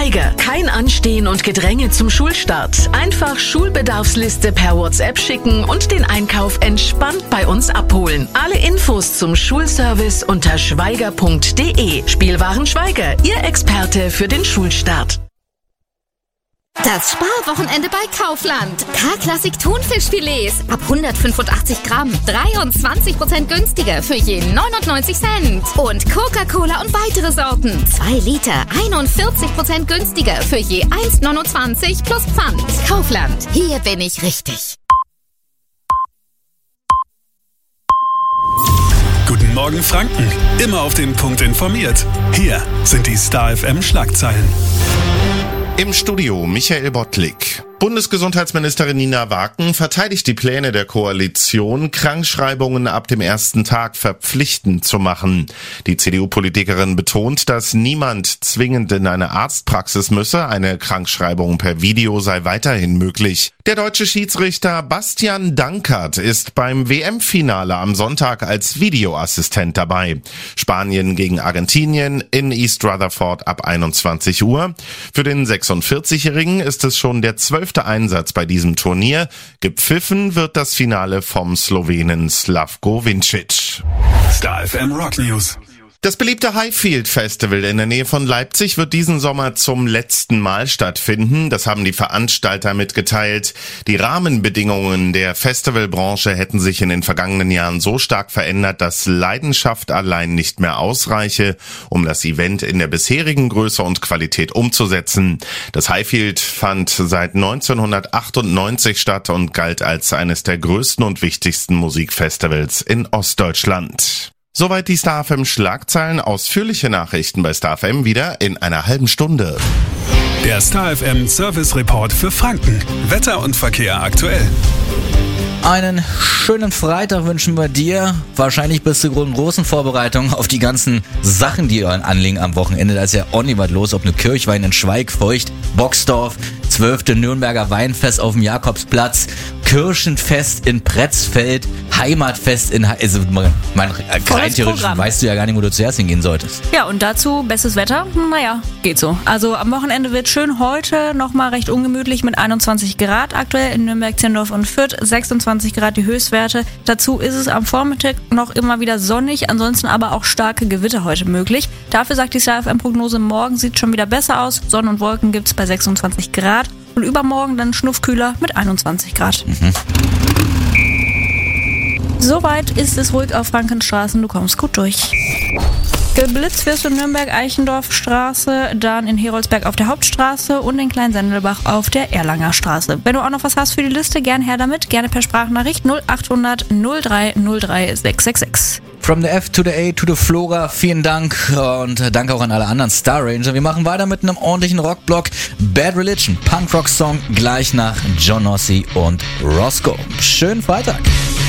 Schweiger. Kein Anstehen und Gedränge zum Schulstart. Einfach Schulbedarfsliste per WhatsApp schicken und den Einkauf entspannt bei uns abholen. Alle Infos zum Schulservice unter schweiger.de. Spielwaren Schweiger, Ihr Experte für den Schulstart. Das Sparwochenende bei Kaufland. K-Klassik Thunfischfilets ab 185 Gramm. 23% günstiger für je 99 Cent. Und Coca-Cola und weitere Sorten. 2 Liter, 41% günstiger für je 1,29 plus Pfand. Kaufland, hier bin ich richtig. Guten Morgen Franken. Immer auf den Punkt informiert. Hier sind die Star FM Schlagzeilen. Im Studio Michael Bottlik. Bundesgesundheitsministerin Nina Waken verteidigt die Pläne der Koalition, Krankschreibungen ab dem ersten Tag verpflichtend zu machen. Die CDU-Politikerin betont, dass niemand zwingend in eine Arztpraxis müsse. Eine Krankschreibung per Video sei weiterhin möglich. Der deutsche Schiedsrichter Bastian Dankert ist beim WM-Finale am Sonntag als Videoassistent dabei. Spanien gegen Argentinien in East Rutherford ab 21 Uhr. Für den 46-Jährigen ist es schon der 12. Einsatz bei diesem Turnier. Gepfiffen wird das Finale vom Slowenen Slavko Vincic. Star FM Rock News. Das beliebte Highfield Festival in der Nähe von Leipzig wird diesen Sommer zum letzten Mal stattfinden. Das haben die Veranstalter mitgeteilt. Die Rahmenbedingungen der Festivalbranche hätten sich in den vergangenen Jahren so stark verändert, dass Leidenschaft allein nicht mehr ausreiche, um das Event in der bisherigen Größe und Qualität umzusetzen. Das Highfield fand seit 1998 statt und galt als eines der größten und wichtigsten Musikfestivals in Ostdeutschland. Soweit die Star FM Schlagzeilen. Ausführliche Nachrichten bei Star FM wieder in einer halben Stunde. Der Star FM Service Report für Franken. Wetter und Verkehr aktuell. Einen schönen Freitag wünschen wir dir. Wahrscheinlich bist du in großen Vorbereitungen auf die ganzen Sachen, die anliegen am Wochenende. Da ist ja ordentlich was los, ob eine Kirchwein in Schweig, Feucht, Boxdorf, 12. Nürnberger Weinfest auf dem Jakobsplatz, Kirchenfest in Pretzfeld, Heimatfest in... Also, rein theoretisch weißt du ja gar nicht, wo du zuerst hingehen solltest. Ja, und dazu bestes Wetter. Naja, geht so. Also am Wochenende wird schön. Heute nochmal recht ungemütlich mit 21 Grad aktuell in Nürnberg, Zirndorf und Fürth. 26 Grad die Höchstwerte. Dazu ist es am Vormittag noch immer wieder sonnig, ansonsten aber auch starke Gewitter heute möglich. Dafür sagt die Star FM-Prognose, morgen sieht schon wieder besser aus. Sonne und Wolken gibt's bei 26 Grad. Und übermorgen dann schnuffkühler mit 21 Grad. Soweit ist es ruhig auf Frankenstraßen, du kommst gut durch. Geblitzt wirst du in Nürnberg-Eichendorf-Straße, dann in Heroldsberg auf der Hauptstraße und in Kleinsendelbach auf der Erlanger Straße. Wenn du auch noch was hast für die Liste, gern her damit, gerne per Sprachnachricht 0800 03 03 666. From the F to the A to the Flora, vielen Dank und danke auch an alle anderen Star Ranger. Wir machen weiter mit einem ordentlichen Rockblock. Bad Religion, Punk-Rock-Song, gleich nach John Ossie und Roscoe. Schönen Freitag.